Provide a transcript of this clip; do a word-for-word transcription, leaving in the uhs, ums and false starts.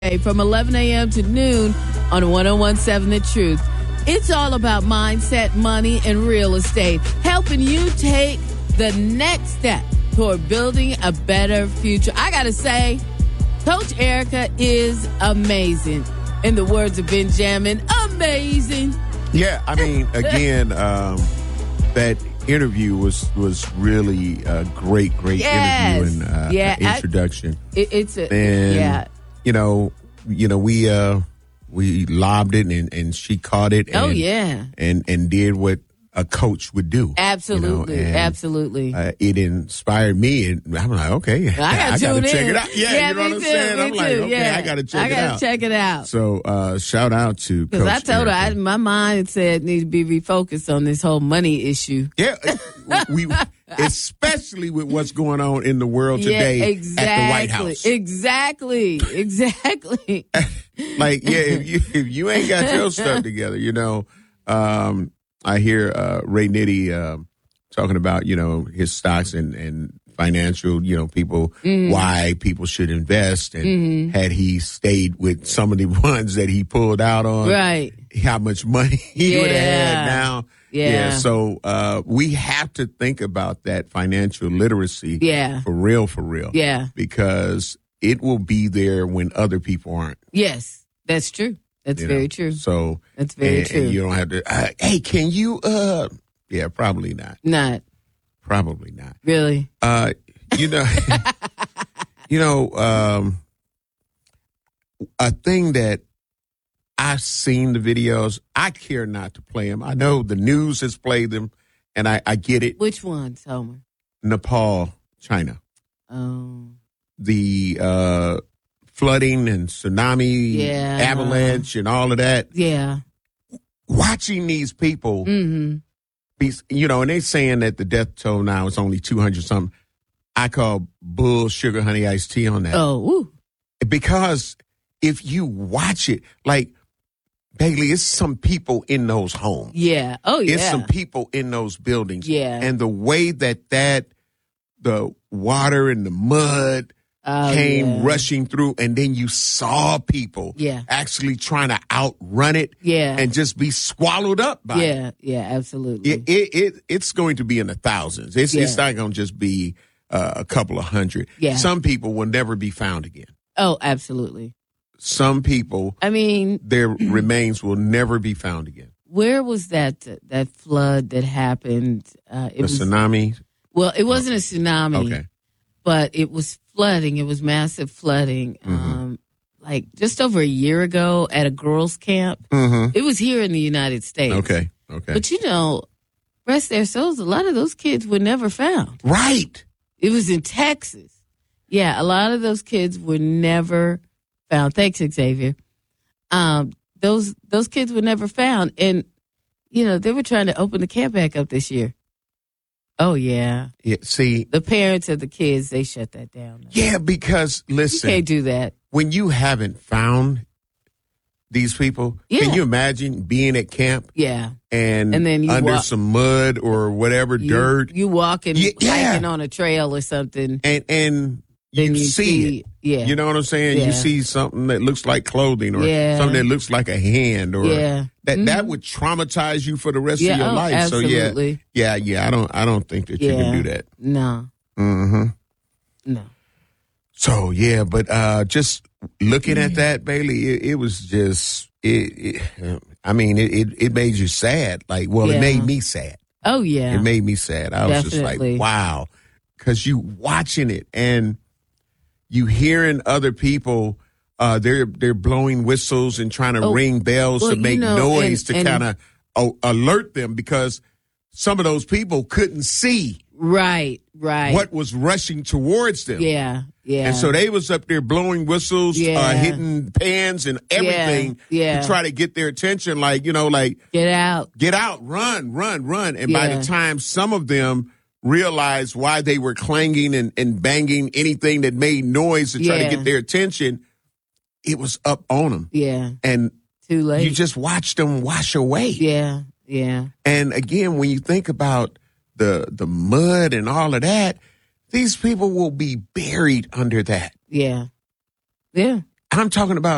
From eleven a.m. to noon on one oh one point seven The Truth. It's all about mindset, money, and real estate, helping you take the next step toward building a better future. I got to say, Coach Erica is amazing. In the words of Benjamin, amazing. Yeah, I mean, again, um, that interview was was really a great, great yes. interview and uh, yeah, introduction. I, it, it's a, and, yeah. you know, you know, we uh, we lobbed it and, and she caught it. And, oh yeah, and and did what a coach would do. Absolutely, you know? and, absolutely. Uh, it inspired me, and I'm like, okay, I, I got to check it out. Yeah, yeah you know me what I'm too, saying? Me I'm too, like, okay, yeah. I got to check I it gotta out. check it out. So, uh, shout out to Coach because I told Erica. her I, my mindset needs to be refocused on this whole money issue. Yeah, we especially with what's going on in the world today yeah, exactly, at the White House. Exactly, exactly. Like, yeah, if you if you ain't got your stuff together, you know. Um, I hear uh, Ray Nitty uh, talking about, you know, his stocks and, and financial, you know, people, mm-hmm. why people should invest. And mm-hmm. had he stayed with some of the ones that he pulled out on, right, how much money he yeah. would have had now. Yeah. yeah so uh, we have to think about that financial literacy yeah. for real, for real. Yeah. Because it will be there when other people aren't. Yes, that's true. That's you very know? true. So that's very and, true. And you don't have to. Uh, hey, can you? Uh, yeah, probably not. Not. Probably not. Really. Uh, you know. you know. Um, a thing that I've seen the videos. I care not to play them. I know the news has played them, and I, I get it. Which ones, Homer? Nepal, China. Oh. The. Uh, flooding and tsunami, yeah. avalanche, and all of that. Yeah. Watching these people, mm-hmm. be, you know, and they saying that the death toll now is only two hundred something. I call bull sugar honey iced tea on that. Oh, woo. Because if you watch it, like, Bailey, it's some people in those homes. Yeah. Oh, yeah. It's some people in those buildings. Yeah. And the way that that, the water and the mud, Oh, came yeah. rushing through, and then you saw people yeah. actually trying to outrun it yeah. and just be swallowed up by yeah. it. Yeah, yeah, absolutely. It, it, it, it's going to be in the thousands. It's, yeah. it's not going to just be uh, a couple of hundred. Yeah. Some people will never be found again. Oh, absolutely. Some people, I mean, their remains will never be found again. Where was that that flood that happened? Uh, it the was, tsunami? Well, it wasn't a tsunami. Okay. But it was flooding. It was massive flooding. Mm-hmm. Um, like just over a year ago at a girls' camp. Mm-hmm. It was here in the United States. Okay, okay. But you know, rest their souls, a lot of those kids were never found. Right. It was in Texas. Yeah, a lot of those kids were never found. Thanks, Xavier. Um, those those kids were never found. And, you know, they were trying to open the camp back up this year. Oh, yeah. Yeah. See, the parents of the kids, they shut that down. Yeah, because, listen. You can't do that. When you haven't found these people, yeah. can you imagine being at camp? Yeah. And, and then you under walk, some mud or whatever, you, dirt. You walking, yeah, hiking yeah. on a trail or something. And, and you, you see, see it. Yeah. You know what I'm saying? Yeah. You see something that looks like clothing or yeah. something that looks like a hand or yeah. that mm-hmm. that would traumatize you for the rest yeah, of your oh, life. Absolutely. So yeah, yeah, yeah. I don't I don't think that yeah. you can do that. No. Mm-hmm. No. So yeah, but uh, just looking at that, Bailey, it, it was just it, it I mean, it, it it made you sad. Like, well, yeah. it made me sad. Oh yeah. It made me sad. I was Definitely. just like, wow. Because you watching it and you hearing other people, uh, they're they're blowing whistles and trying to oh, ring bells well, to make you know, noise and, to kind of uh, alert them because some of those people couldn't see right, right. what was rushing towards them. Yeah, yeah. And so they was up there blowing whistles, yeah. uh, hitting pans and everything yeah, yeah. to try to get their attention. Like, you know, like get out, get out, run, run, run. And yeah. by the time some of them realized why they were clanging and, and banging anything that made noise to try yeah. to get their attention, it was up on them. Yeah. And too late. you just watched them wash away. Yeah. Yeah. And again, when you think about the the mud and all of that, these people will be buried under that. Yeah. Yeah. I'm talking about